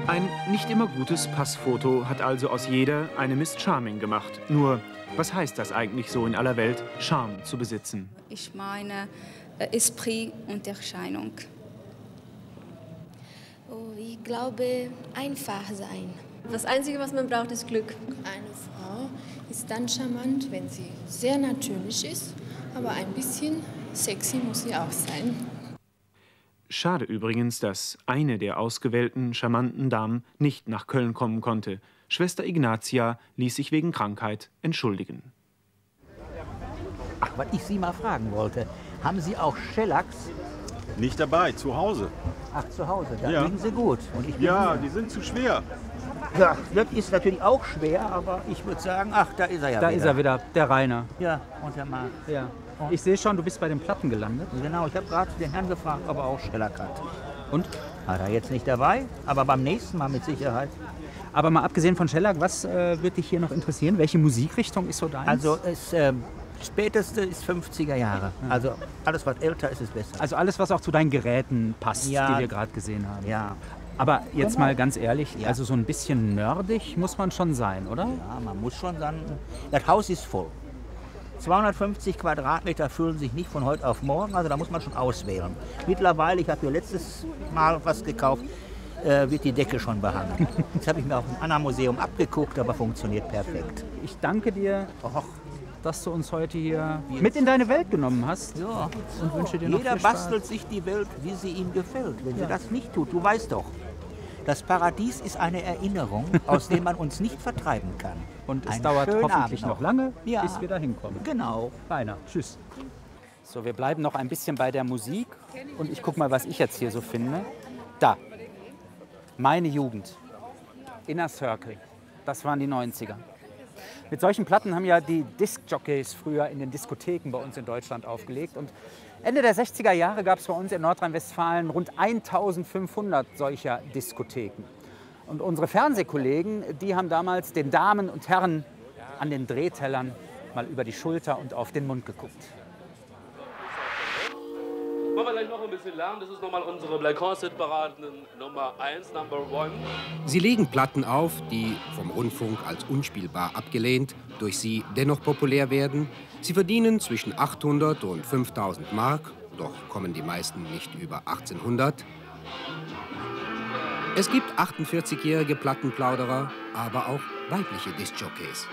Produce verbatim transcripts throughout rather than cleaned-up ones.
Ein nicht immer gutes Passfoto hat also aus jeder eine Miss Charming gemacht. Nur, was heißt das eigentlich so in aller Welt, Charme zu besitzen? Ich meine äh, Esprit und Erscheinung. Oh, ich glaube, einfach sein. Das Einzige, was man braucht, ist Glück. Eine Frau ist dann charmant, wenn sie sehr natürlich ist, aber ein bisschen sexy muss sie auch sein. Schade übrigens, dass eine der ausgewählten charmanten Damen nicht nach Köln kommen konnte. Schwester Ignatia ließ sich wegen Krankheit entschuldigen. Ach, was ich Sie mal fragen wollte, haben Sie auch Shellacks? Nicht dabei, zu Hause. Ach, zu Hause, da Ja. liegen sie gut. Und ich bin Ja, hier. die sind zu schwer. Ja, das ist natürlich auch schwer, aber ich würde sagen, ach, da ist er ja Da wieder. ist er wieder, der Rainer. Ja, und der Marc. Ja. Ich sehe schon, du bist bei den Platten gelandet. Genau, ich habe gerade den Herrn gefragt, ob er auch Shellac hat. Und? Hat er jetzt nicht dabei, aber beim nächsten Mal mit Sicherheit. Aber mal abgesehen von Shellac, was äh, würde dich hier noch interessieren? Welche Musikrichtung ist so deins? Also das ähm, späteste ist fünfziger Jahre. Also alles, was älter ist, ist besser. Also alles, was auch zu deinen Geräten passt, Ja. die wir gerade gesehen haben. Ja. Aber jetzt Genau. mal ganz ehrlich, Ja. also so ein bisschen nerdig muss man schon sein, oder? Ja, man muss schon sagen, das Haus ist voll. zweihundertfünfzig Quadratmeter füllen sich nicht von heute auf morgen, also da muss man schon auswählen. Mittlerweile, ich habe hier letztes Mal was gekauft, äh, wird die Decke schon behangen. Das habe ich mir auf einem anderen Museum abgeguckt, aber funktioniert perfekt. Ich danke dir, och, dass du uns heute hier mit in deine Welt genommen hast. Ja. Und wünsche dir noch Jeder viel Spaß. bastelt sich die Welt, wie sie ihm gefällt. Wenn sie das nicht tut, du weißt doch, das Paradies ist eine Erinnerung, aus der man uns nicht vertreiben kann. Und es Einen dauert schönen hoffentlich Abend noch lange, Ja. bis wir da hinkommen. Genau. Rainer, tschüss. So, wir bleiben noch ein bisschen bei der Musik und ich gucke mal, was ich jetzt hier so finde. Da, meine Jugend, Inner Circle, das waren die neunziger. Mit solchen Platten haben ja die Disc-Jockeys früher in den Diskotheken bei uns in Deutschland aufgelegt. Und Ende der sechziger Jahre gab es bei uns in Nordrhein-Westfalen rund eintausendfünfhundert solcher Diskotheken. Und unsere Fernsehkollegen, die haben damals den Damen und Herren an den Drehtellern mal über die Schulter und auf den Mund geguckt. Machen wir gleich noch ein bisschen Lärm. Das ist nochmal unsere Black Horse Hitparaden Nummer eins, Number one. Sie legen Platten auf, die vom Rundfunk als unspielbar abgelehnt, durch sie dennoch populär werden. Sie verdienen zwischen achthundert und fünftausend Mark, doch kommen die meisten nicht über achtzehnhundert. Es gibt achtundvierzigjährige Plattenplauderer, aber auch weibliche Discjockeys.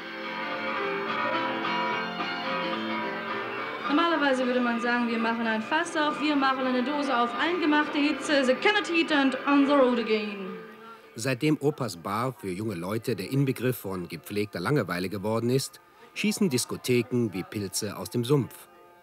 Normalerweise würde man sagen, wir machen ein Fass auf, wir machen eine Dose auf, eingemachte Hitze, the cannot heat and on the road again. Seitdem Opas Bar für junge Leute der Inbegriff von gepflegter Langeweile geworden ist, schießen Diskotheken wie Pilze aus dem Sumpf.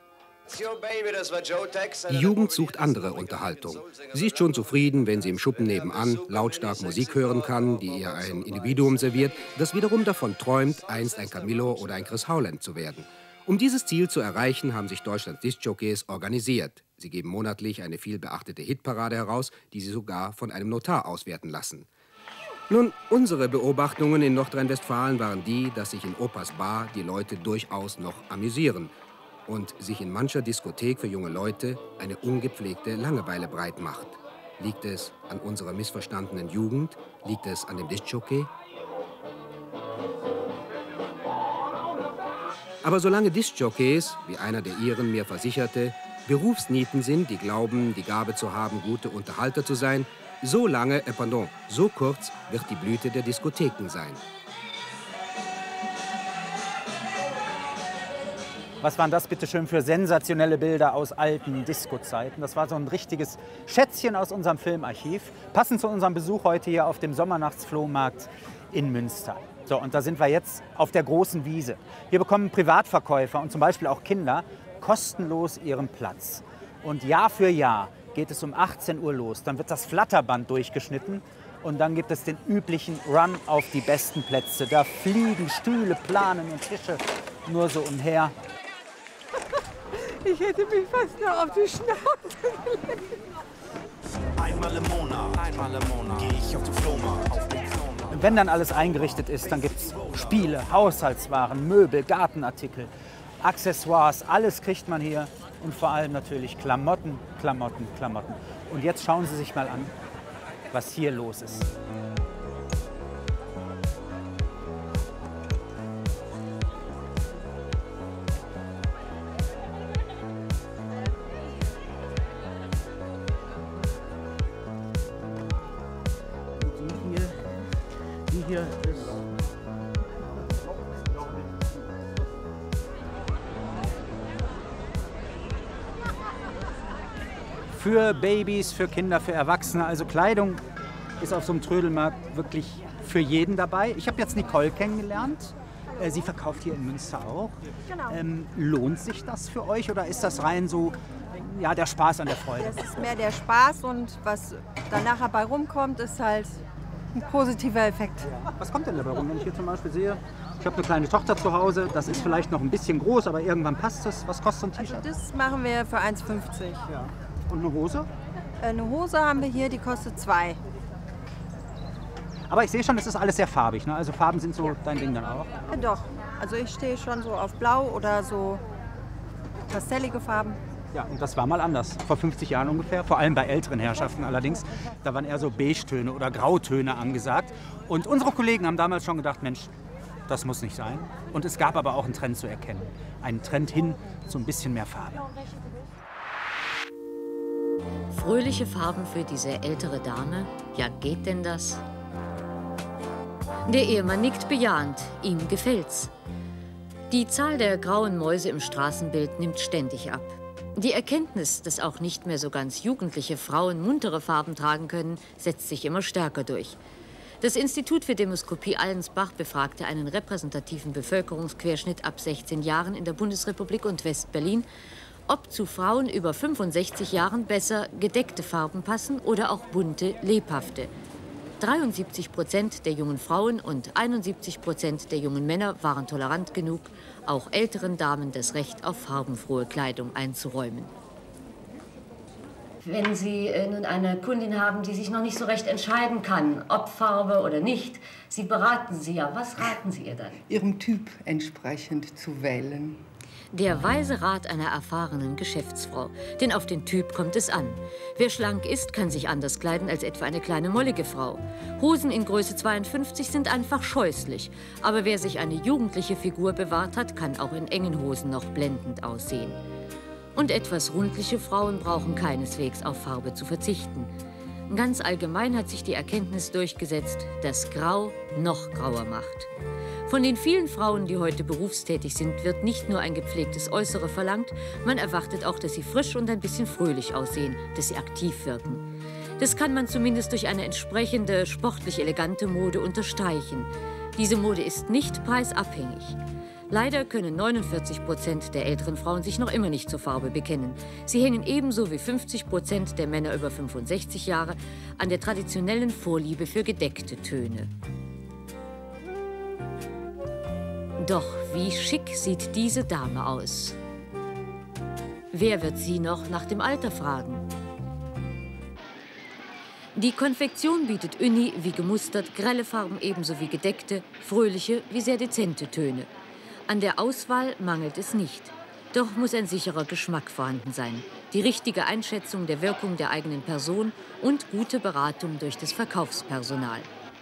Die Jugend sucht andere Unterhaltung. Sie ist schon zufrieden, wenn sie im Schuppen nebenan lautstark Musik hören kann, die ihr ein Individuum serviert, das wiederum davon träumt, einst ein Camillo oder ein Chris Howland zu werden. Um dieses Ziel zu erreichen, haben sich Deutschlands Discjockeys organisiert. Sie geben monatlich eine vielbeachtete Hitparade heraus, die sie sogar von einem Notar auswerten lassen. Nun, unsere Beobachtungen in Nordrhein-Westfalen waren die, dass sich in Opas Bar die Leute durchaus noch amüsieren und sich in mancher Diskothek für junge Leute eine ungepflegte Langeweile breit macht. Liegt es an unserer missverstandenen Jugend? Liegt es an dem Discjockey? Aber solange Discjockeys, wie einer der ihren mir versicherte, Berufsnieten sind, die glauben, die Gabe zu haben, gute Unterhalter zu sein, so lange, äh, pardon, so kurz wird die Blüte der Diskotheken sein. Was waren das bitte schön für sensationelle Bilder aus alten Disco-Zeiten? Das war so ein richtiges Schätzchen aus unserem Filmarchiv, passend zu unserem Besuch heute hier auf dem Sommernachtsflohmarkt in Münster. So, und da sind wir jetzt auf der großen Wiese. Hier bekommen Privatverkäufer und zum Beispiel auch Kinder kostenlos ihren Platz. Und Jahr für Jahr geht es um achtzehn Uhr los. Dann wird das Flatterband durchgeschnitten und dann gibt es den üblichen Run auf die besten Plätze. Da fliegen Stühle, Planen und Tische nur so umher. Ich hätte mich fast noch auf die Schnauze gelegt. Einmal im Monat, einmal im Monat gehe ich auf den Flohmarkt. Auf den Flohmarkt. Und wenn dann alles eingerichtet ist, dann gibt es Spiele, Haushaltswaren, Möbel, Gartenartikel, Accessoires, alles kriegt man hier. Und vor allem natürlich Klamotten, Klamotten, Klamotten. Und jetzt schauen Sie sich mal an. was hier los ist. Die hier ist für Babys, für Kinder, für Erwachsene. Also Kleidung ist auf so einem Trödelmarkt wirklich für jeden dabei. Ich habe jetzt Nicole kennengelernt. Sie verkauft hier in Münster auch. Genau. Ähm, lohnt sich das für euch oder ist das rein so ja, der Spaß an der Freude? Das ist mehr der Spaß und was dann nachher bei rumkommt, ist halt ein positiver Effekt. Was kommt denn dabei rum, wenn ich hier zum Beispiel sehe, ich habe eine kleine Tochter zu Hause, das ist vielleicht noch ein bisschen groß, aber irgendwann passt es. Was kostet so ein T-Shirt? Also das machen wir für eins fünfzig. Ja. Und eine Hose? Eine Hose haben wir hier, die kostet zwei. Aber ich sehe schon, das ist alles sehr farbig, ne? Also Farben sind so ja. dein Ding dann auch? Ja, doch. Also ich stehe schon so auf Blau oder so pastellige Farben. Ja, und das war mal anders, vor fünfzig Jahren ungefähr, vor allem bei älteren Herrschaften allerdings. Da waren eher so Beige-Töne oder Grautöne angesagt. Und unsere Kollegen haben damals schon gedacht, Mensch, das muss nicht sein. Und es gab aber auch einen Trend zu erkennen. Einen Trend hin zu ein bisschen mehr Farbe. Fröhliche Farben für diese ältere Dame? Ja, geht denn das? Der Ehemann nickt bejahend, ihm gefällt's. Die Zahl der grauen Mäuse im Straßenbild nimmt ständig ab. Die Erkenntnis, dass auch nicht mehr so ganz jugendliche Frauen muntere Farben tragen können, setzt sich immer stärker durch. Das Institut für Demoskopie Allensbach befragte einen repräsentativen Bevölkerungsquerschnitt ab sechzehn Jahren in der Bundesrepublik und West-Berlin, ob zu Frauen über fünfundsechzig Jahren besser gedeckte Farben passen oder auch bunte, lebhafte. dreiundsiebzig Prozent der jungen Frauen und einundsiebzig Prozent der jungen Männer waren tolerant genug, auch älteren Damen das Recht auf farbenfrohe Kleidung einzuräumen. Wenn Sie äh, nun eine Kundin haben, die sich noch nicht so recht entscheiden kann, ob Farbe oder nicht, Sie beraten sie ja. Was raten Sie ihr dann? Ihrem Typ entsprechend zu wählen. Der weise Rat einer erfahrenen Geschäftsfrau. Denn auf den Typ kommt es an. Wer schlank ist, kann sich anders kleiden als etwa eine kleine mollige Frau. Hosen in Größe zweiundfünfzig sind einfach scheußlich. Aber wer sich eine jugendliche Figur bewahrt hat, kann auch in engen Hosen noch blendend aussehen. Und etwas rundliche Frauen brauchen keineswegs auf Farbe zu verzichten. Ganz allgemein hat sich die Erkenntnis durchgesetzt, dass Grau noch grauer macht. Von den vielen Frauen, die heute berufstätig sind, wird nicht nur ein gepflegtes Äußere verlangt, man erwartet auch, dass sie frisch und ein bisschen fröhlich aussehen, dass sie aktiv wirken. Das kann man zumindest durch eine entsprechende, sportlich elegante Mode unterstreichen. Diese Mode ist nicht preisabhängig. Leider können neunundvierzig Prozent der älteren Frauen sich noch immer nicht zur Farbe bekennen. Sie hängen ebenso wie fünfzig Prozent der Männer über fünfundsechzig Jahre an der traditionellen Vorliebe für gedeckte Töne. Doch wie schick sieht diese Dame aus? Wer wird sie noch nach dem Alter fragen? Die Konfektion bietet uni wie gemustert, grelle Farben ebenso wie gedeckte, fröhliche wie sehr dezente Töne. An der Auswahl mangelt es nicht. Doch muss ein sicherer Geschmack vorhanden sein. Die richtige Einschätzung der Wirkung der eigenen Person und gute Beratung durch das Verkaufspersonal.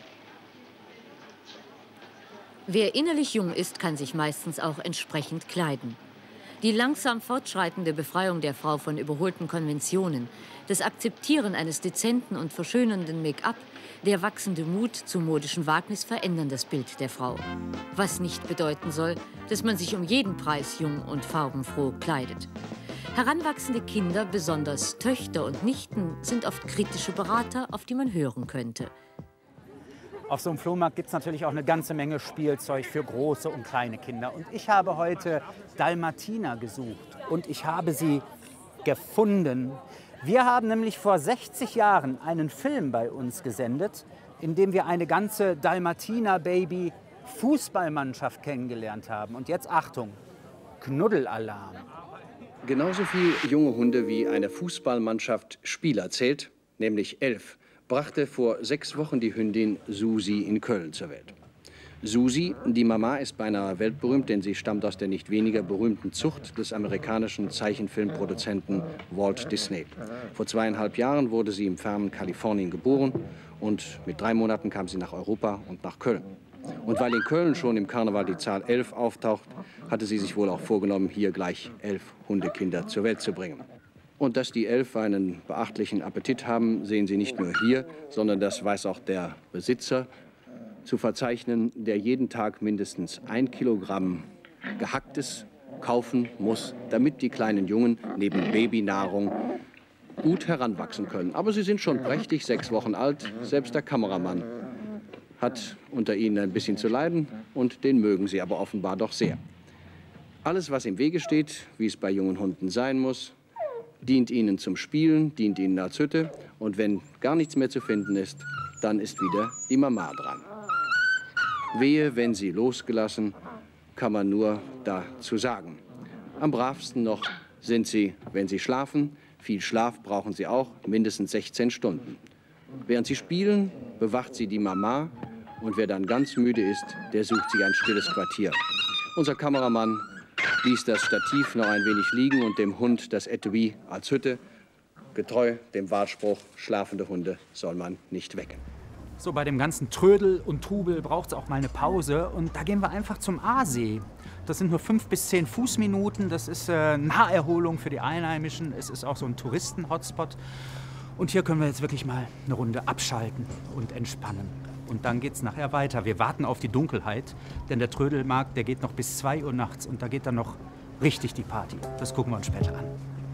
Wer innerlich jung ist, kann sich meistens auch entsprechend kleiden. Die langsam fortschreitende Befreiung der Frau von überholten Konventionen, das Akzeptieren eines dezenten und verschönernden Make-up, der wachsende Mut zum modischen Wagnis verändern das Bild der Frau. Was nicht bedeuten soll, dass man sich um jeden Preis jung und farbenfroh kleidet. Heranwachsende Kinder, besonders Töchter und Nichten, sind oft kritische Berater, auf die man hören könnte. Auf so einem Flohmarkt gibt es natürlich auch eine ganze Menge Spielzeug für große und kleine Kinder. Und ich habe heute Dalmatiner gesucht und ich habe sie gefunden. Wir haben nämlich vor sechzig Jahren einen Film bei uns gesendet, in dem wir eine ganze Dalmatiner-Baby-Fußballmannschaft kennengelernt haben. Und jetzt Achtung, Knuddelalarm. Genauso viele junge Hunde wie eine Fußballmannschaft Spieler zählt, nämlich elf, brachte vor sechs Wochen die Hündin Susi in Köln zur Welt. Susi, die Mama, ist beinahe weltberühmt, denn sie stammt aus der nicht weniger berühmten Zucht des amerikanischen Zeichenfilmproduzenten Walt Disney. Vor zweieinhalb Jahren wurde sie im fernen Kalifornien geboren und mit drei Monaten kam sie nach Europa und nach Köln. Und weil in Köln schon im Karneval die Zahl elf auftaucht, hatte sie sich wohl auch vorgenommen, hier gleich elf Hundekinder zur Welt zu bringen. Und dass die elf einen beachtlichen Appetit haben, sehen Sie nicht nur hier, sondern das weiß auch der Besitzer zu verzeichnen, der jeden Tag mindestens ein Kilogramm Gehacktes kaufen muss, damit die kleinen Jungen neben Babynahrung gut heranwachsen können. Aber sie sind schon prächtig, sechs Wochen alt. Selbst der Kameramann hat unter ihnen ein bisschen zu leiden und den mögen sie aber offenbar doch sehr. Alles, was im Wege steht, wie es bei jungen Hunden sein muss, dient ihnen zum Spielen, dient ihnen als Hütte. Und wenn gar nichts mehr zu finden ist, dann ist wieder die Mama dran. Wehe, wenn sie losgelassen, kann man nur dazu sagen. Am bravsten noch sind sie, wenn sie schlafen. Viel Schlaf brauchen sie auch, mindestens sechzehn Stunden. Während sie spielen, bewacht sie die Mama. Und wer dann ganz müde ist, der sucht sich ein stilles Quartier. Unser Kameramann ließ das Stativ noch ein wenig liegen und dem Hund das Etui als Hütte. Getreu dem Wahrspruch, schlafende Hunde soll man nicht wecken. So, bei dem ganzen Trödel und Trubel braucht es auch mal eine Pause. Und da gehen wir einfach zum Aasee. Das sind nur fünf bis zehn Fußminuten. Das ist äh, Naherholung für die Einheimischen. Es ist auch so ein Touristen-Hotspot. Und hier können wir jetzt wirklich mal eine Runde abschalten und entspannen. Und dann geht es nachher weiter. Wir warten auf die Dunkelheit, denn der Trödelmarkt, der geht noch bis zwei Uhr nachts. Und da geht dann noch richtig die Party. Das gucken wir uns später an.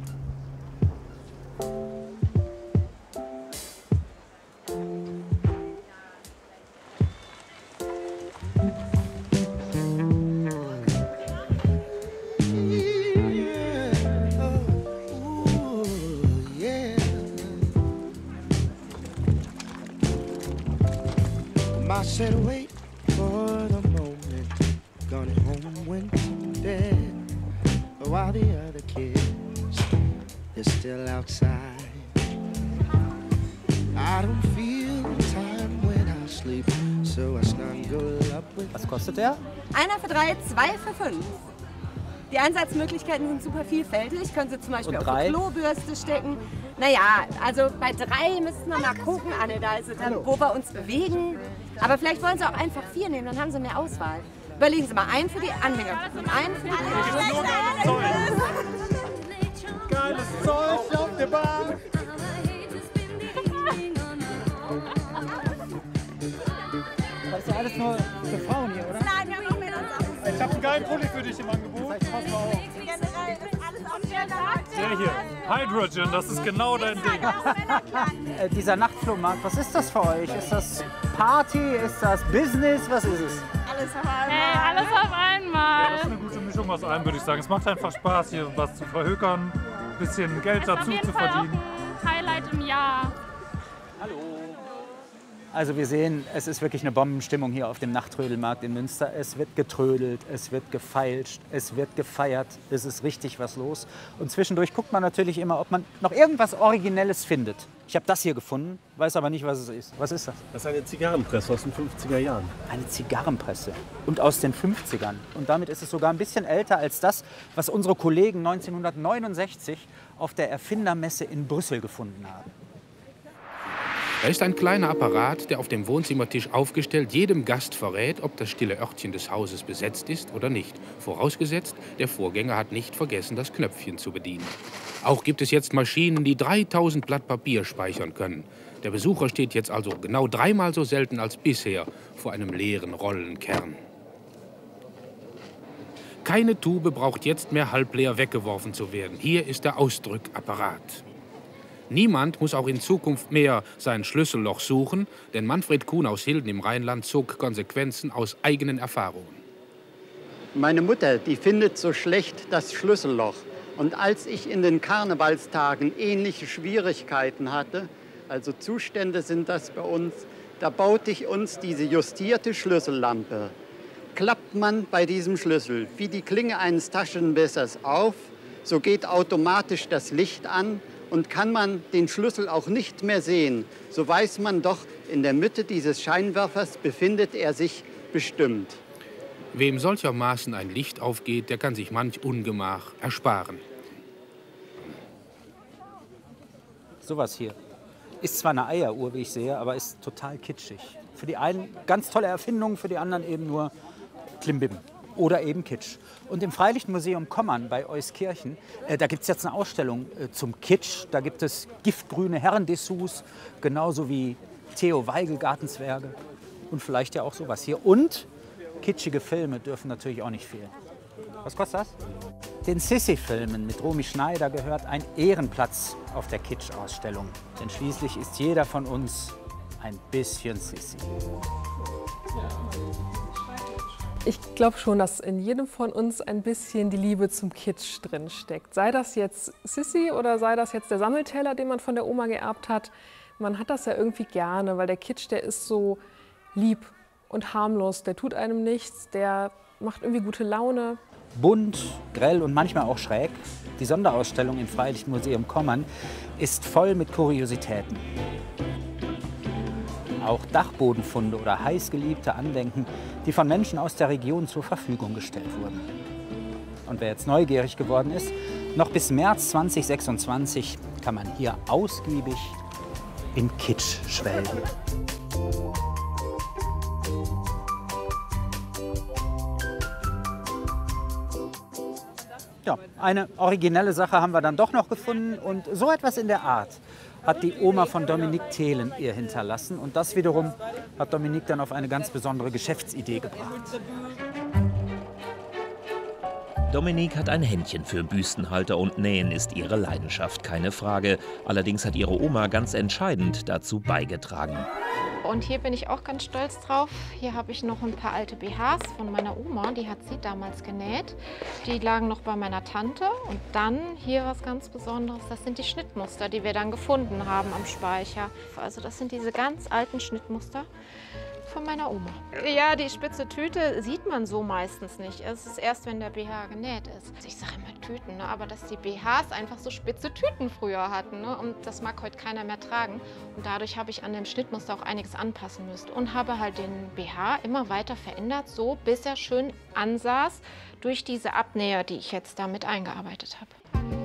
I said wait for the moment, gone home when I'm dead, while the other kids, they're still outside. I don't feel time when I sleep, so I snuggle up with... Was kostet der? Einer für drei, zwei für fünf. Die Einsatzmöglichkeiten sind super vielfältig. Können Sie zum Beispiel auf die Klobürste stecken. Naja, also bei drei müssen wir mal gucken, Anne, da ist es dann, wo wir uns bewegen. Aber vielleicht wollen Sie auch einfach vier nehmen, dann haben Sie mehr Auswahl. Überlegen Sie mal, einen für die Anhänger und einen für die Zeug. Geiles Zeug auf der Bahn. Das ist ja alles nur für Frauen hier, oder? Nein, wir haben noch Männer. Ich habe einen geilen Pulli für dich im Angebot. Das heißt, pass mal auf. Der hier, Hydrogen, das ist genau dein Ding. äh, dieser Nachtflohmarkt, was ist das für euch? Ist das Party? Ist das Business? Was ist es? Alles auf einmal. Hey, alles auf einmal. Ja, das ist eine gute Mischung aus allem, würde ich sagen. Es macht einfach Spaß, hier was zu verhökern, ein bisschen Geld dazu zu verdienen. Highlight im Jahr. Hallo. Also wir sehen, es ist wirklich eine Bombenstimmung hier auf dem Nachttrödelmarkt in Münster. Es wird getrödelt, es wird gefeilscht, es wird gefeiert. Es ist richtig was los. Und zwischendurch guckt man natürlich immer, ob man noch irgendwas Originelles findet. Ich habe das hier gefunden, weiß aber nicht, was es ist. Was ist das? Das ist eine Zigarrenpresse aus den fünfziger Jahren. Eine Zigarrenpresse. Und aus den fünfzigern. Und damit ist es sogar ein bisschen älter als das, was unsere Kollegen neunzehnhundertneunundsechzig auf der Erfindermesse in Brüssel gefunden haben. Da ist ein kleiner Apparat, der auf dem Wohnzimmertisch aufgestellt jedem Gast verrät, ob das stille Örtchen des Hauses besetzt ist oder nicht. Vorausgesetzt, der Vorgänger hat nicht vergessen, das Knöpfchen zu bedienen. Auch gibt es jetzt Maschinen, die dreitausend Blatt Papier speichern können. Der Besucher steht jetzt also genau dreimal so selten als bisher vor einem leeren Rollenkern. Keine Tube braucht jetzt mehr halbleer weggeworfen zu werden. Hier ist der Ausdrückapparat. Niemand muss auch in Zukunft mehr sein Schlüsselloch suchen, denn Manfred Kuhn aus Hilden im Rheinland zog Konsequenzen aus eigenen Erfahrungen. Meine Mutter, die findet so schlecht das Schlüsselloch. Und als ich in den Karnevalstagen ähnliche Schwierigkeiten hatte, also Zustände sind das bei uns, da baute ich uns diese justierte Schlüssellampe. Klappt man bei diesem Schlüssel wie die Klinge eines Taschenmessers auf, so geht automatisch das Licht an. Und kann man den Schlüssel auch nicht mehr sehen, so weiß man doch, in der Mitte dieses Scheinwerfers befindet er sich bestimmt. Wem solchermaßen ein Licht aufgeht, der kann sich manch Ungemach ersparen. Sowas hier. Ist zwar eine Eieruhr, wie ich sehe, aber ist total kitschig. Für die einen ganz tolle Erfindung, für die anderen eben nur Klimbim oder eben Kitsch. Und im Freilichtmuseum Kommern bei Euskirchen, äh, da gibt es jetzt eine Ausstellung äh, zum Kitsch. Da gibt es giftgrüne Herrendessous, genauso wie Theo Weigel Gartenzwerge und vielleicht ja auch sowas hier. Und kitschige Filme dürfen natürlich auch nicht fehlen. Was kostet das? Den Sissi-Filmen mit Romy Schneider gehört ein Ehrenplatz auf der Kitsch-Ausstellung. Denn schließlich ist jeder von uns ein bisschen Sissi. Ich glaube schon, dass in jedem von uns ein bisschen die Liebe zum Kitsch drin steckt. Sei das jetzt Sissi oder sei das jetzt der Sammelteller, den man von der Oma geerbt hat. Man hat das ja irgendwie gerne, weil der Kitsch, der ist so lieb und harmlos. Der tut einem nichts, der macht irgendwie gute Laune. Bunt, grell und manchmal auch schräg. Die Sonderausstellung im Freilichtmuseum Kommern ist voll mit Kuriositäten. Auch Dachbodenfunde oder heißgeliebte Andenken, die von Menschen aus der Region zur Verfügung gestellt wurden. Und wer jetzt neugierig geworden ist, noch bis März zweitausendsechsundzwanzig kann man hier ausgiebig im Kitsch schwelgen. Ja, eine originelle Sache haben wir dann doch noch gefunden und so etwas in der Art hat die Oma von Dominique Thelen ihr hinterlassen und das wiederum hat Dominique dann auf eine ganz besondere Geschäftsidee gebracht. Dominique hat ein Händchen für Büstenhalter und Nähen ist ihre Leidenschaft, keine Frage. Allerdings hat ihre Oma ganz entscheidend dazu beigetragen. Und hier bin ich auch ganz stolz drauf. Hier habe ich noch ein paar alte B Hs von meiner Oma, die hat sie damals genäht. Die lagen noch bei meiner Tante. Und dann hier was ganz Besonderes, das sind die Schnittmuster, die wir dann gefunden haben am Speicher. Also das sind diese ganz alten Schnittmuster von meiner Oma. Ja, die spitze Tüte sieht man so meistens nicht. Es ist erst, wenn der B H genäht ist. Ich sage immer Tüten, ne? Aber dass die B Hs einfach so spitze Tüten früher hatten. Ne? Und das mag heute keiner mehr tragen. Und dadurch habe ich an dem Schnittmuster auch einiges anpassen müssen. Und habe halt den B H immer weiter verändert, so bis er schön ansaß durch diese Abnäher, die ich jetzt damit eingearbeitet habe.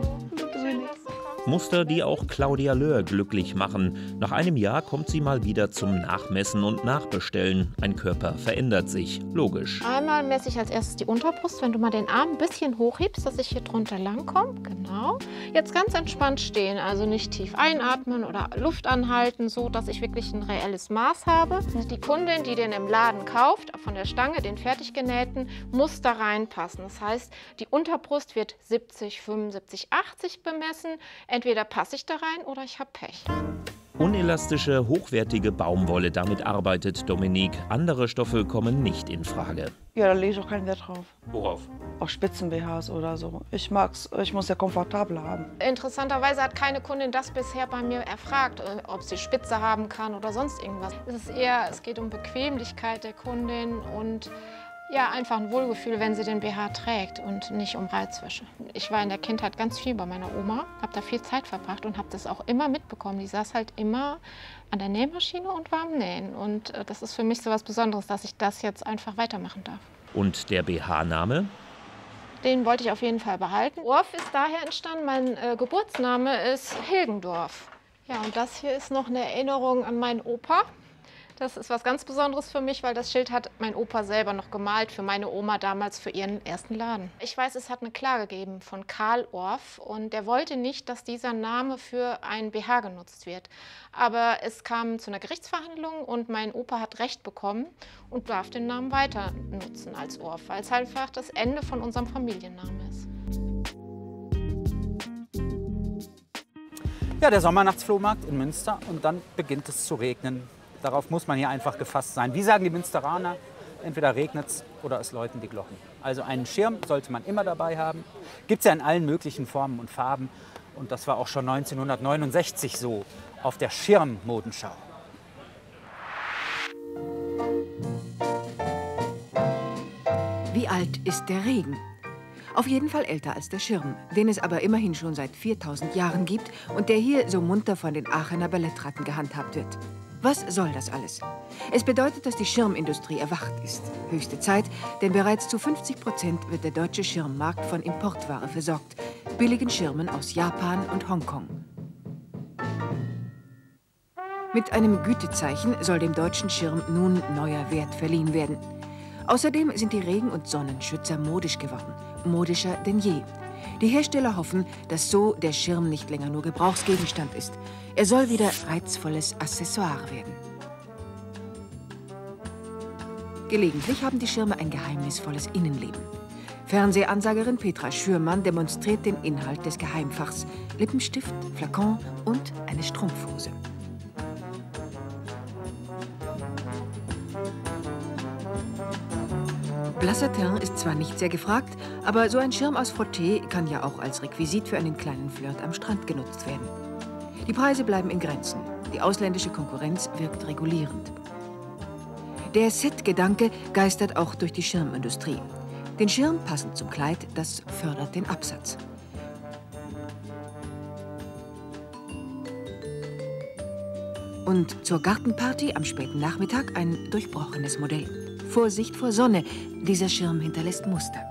Muster, die auch Claudia Löhr glücklich machen. Nach einem Jahr kommt sie mal wieder zum Nachmessen und Nachbestellen. Ein Körper verändert sich, logisch. Einmal messe ich als erstes die Unterbrust, wenn du mal den Arm ein bisschen hochhebst, dass ich hier drunter lang komme. Genau. Jetzt ganz entspannt stehen, also nicht tief einatmen oder Luft anhalten, so dass ich wirklich ein reelles Maß habe. Die Kundin, die den im Laden kauft, von der Stange, den fertig genähten, muss da reinpassen. Das heißt, die Unterbrust wird siebzig, fünfundsiebzig, achtzig bemessen. Entweder passe ich da rein oder ich habe Pech. Unelastische, hochwertige Baumwolle, damit arbeitet Dominique. Andere Stoffe kommen nicht in Frage. Ja, da lege ich auch keinen Wert drauf. Worauf? Auf Spitzen-B Hs oder so. Ich mag's, ich muss ja komfortabel haben. Interessanterweise hat keine Kundin das bisher bei mir erfragt, ob sie Spitze haben kann oder sonst irgendwas. Es ist eher, es geht um Bequemlichkeit der Kundin und ja, einfach ein Wohlgefühl, wenn sie den B H trägt und nicht um Reizwäsche. Ich war in der Kindheit ganz viel bei meiner Oma, habe da viel Zeit verbracht und habe das auch immer mitbekommen. Die saß halt immer an der Nähmaschine und war am Nähen. Und äh, das ist für mich so was Besonderes, dass ich das jetzt einfach weitermachen darf. Und der B H-Name? Den wollte ich auf jeden Fall behalten. Orff ist daher entstanden, mein äh, Geburtsname ist Hilgendorf. Ja, und das hier ist noch eine Erinnerung an meinen Opa. Das ist was ganz Besonderes für mich, weil das Schild hat mein Opa selber noch gemalt für meine Oma damals für ihren ersten Laden. Ich weiß, es hat eine Klage gegeben von Karl Orff und der wollte nicht, dass dieser Name für ein B H genutzt wird. Aber es kam zu einer Gerichtsverhandlung und mein Opa hat Recht bekommen und darf den Namen weiter nutzen als Orff, weil es halt einfach das Ende von unserem Familiennamen ist. Ja, der Sommernachtsflohmarkt in Münster und dann beginnt es zu regnen. Darauf muss man hier einfach gefasst sein. Wie sagen die Münsteraner? Entweder regnet es oder es läuten die Glocken. Also einen Schirm sollte man immer dabei haben. Gibt es ja in allen möglichen Formen und Farben. Und das war auch schon neunzehnhundertneunundsechzig so auf der Schirmmodenschau. Wie alt ist der Regen? Auf jeden Fall älter als der Schirm, den es aber immerhin schon seit viertausend Jahren gibt und der hier so munter von den Aachener Ballettratten gehandhabt wird. Was soll das alles? Es bedeutet, dass die Schirmindustrie erwacht ist. Höchste Zeit, denn bereits zu fünfzig Prozent wird der deutsche Schirmmarkt von Importware versorgt. Billigen Schirmen aus Japan und Hongkong. Mit einem Gütezeichen soll dem deutschen Schirm nun neuer Wert verliehen werden. Außerdem sind die Regen- und Sonnenschützer modisch geworden. Modischer denn je. Die Hersteller hoffen, dass so der Schirm nicht länger nur Gebrauchsgegenstand ist. Er soll wieder reizvolles Accessoire werden. Gelegentlich haben die Schirme ein geheimnisvolles Innenleben. Fernsehansagerin Petra Schürmann demonstriert den Inhalt des Geheimfachs. Lippenstift, Flakon und eine Strumpfhose. Blasser Teint ist zwar nicht sehr gefragt, aber so ein Schirm aus Frotté kann ja auch als Requisit für einen kleinen Flirt am Strand genutzt werden. Die Preise bleiben in Grenzen. Die ausländische Konkurrenz wirkt regulierend. Der Set-Gedanke geistert auch durch die Schirmindustrie. Den Schirm passend zum Kleid, das fördert den Absatz. Und zur Gartenparty am späten Nachmittag ein durchbrochenes Modell. Vorsicht vor Sonne, dieser Schirm hinterlässt Muster.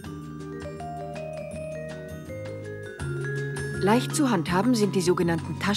Leicht zu handhaben sind die sogenannten Taschen